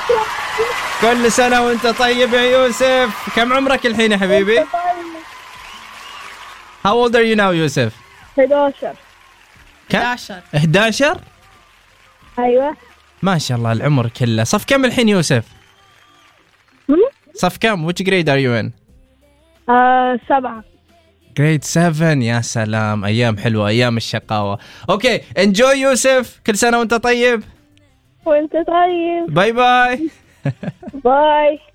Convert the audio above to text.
كل سنة وانت طيب يا يوسف. كم عمرك الحين يا حبيبي؟ How old are you now يوسف؟ 11. كم؟ 11. أيوة. ما شاء الله العمر كله. صف كم الحين يوسف؟ صف كم؟ which grade are you in؟ 7. grade 7. يا سلام، أيام حلوة، أيام الشقاوة. أوكي enjoy يوسف، كل سنة وانت طيب. وانت طيب. باي باي. باي.